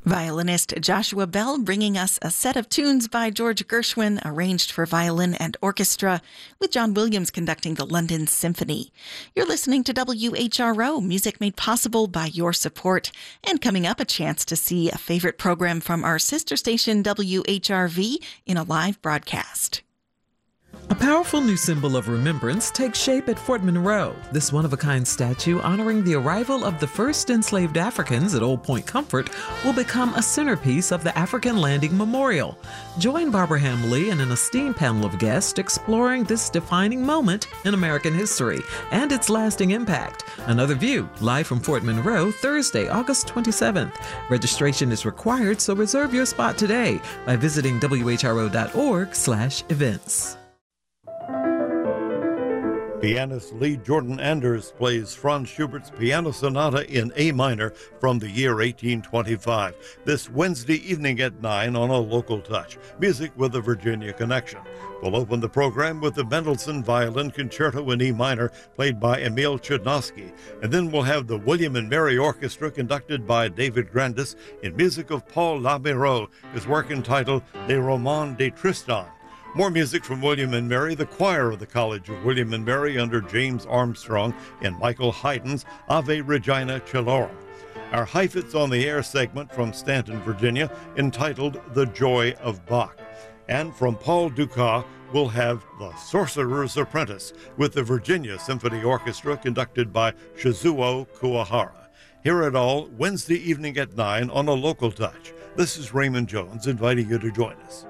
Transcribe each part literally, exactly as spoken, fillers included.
Violinist Joshua Bell bringing us a set of tunes by George Gershwin, arranged for violin and orchestra, with John Williams conducting the London Symphony. You're listening to W H R O, music made possible by your support. And coming up, a chance to see a favorite program from our sister station W H R V in a live broadcast. A powerful new symbol of remembrance takes shape at Fort Monroe. This one-of-a-kind statue honoring the arrival of the first enslaved Africans at Old Point Comfort will become a centerpiece of the African Landing Memorial. Join Barbara Hamley and an esteemed panel of guests exploring this defining moment in American history and its lasting impact. Another View, live from Fort Monroe, Thursday, August twenty-seventh. Registration is required, so reserve your spot today by visiting W H R O dot org slash events. Pianist Lee Jordan Anders plays Franz Schubert's Piano Sonata in A minor from the year eighteen twenty-five. This Wednesday evening at nine on A Local Touch, music with a Virginia connection. We'll open the program with the Mendelssohn Violin Concerto in E minor, played by Emil Chudnovsky. And then we'll have the William and Mary Orchestra, conducted by David Grandis, in music of Paul Labero, his work entitled Les Romans de Tristan. More music from William and Mary, the choir of the College of William and Mary under James Armstrong and Michael Haydn's Ave Regina Celorum. Our Heifetz on the Air segment from Stanton, Virginia, entitled The Joy of Bach. And from Paul Dukas, we'll have The Sorcerer's Apprentice with the Virginia Symphony Orchestra, conducted by Shizuo Kuwahara. Hear it all Wednesday evening at nine on A Local Touch. This is Raymond Jones inviting you to join us.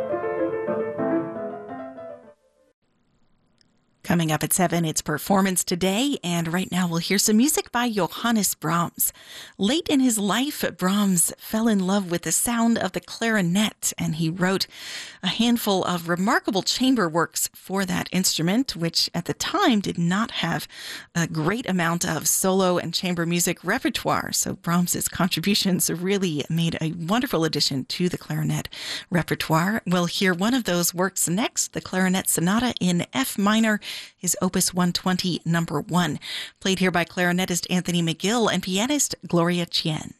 Coming up at seven, it's Performance Today, and right now we'll hear some music by Johannes Brahms. Late in his life, Brahms fell in love with the sound of the clarinet, and he wrote a handful of remarkable chamber works for that instrument, which at the time did not have a great amount of solo and chamber music repertoire. So Brahms's contributions really made a wonderful addition to the clarinet repertoire. We'll hear one of those works next, the Clarinet Sonata in F minor, his Opus one twenty, number one, played here by clarinetist Anthony McGill and pianist Gloria Chien.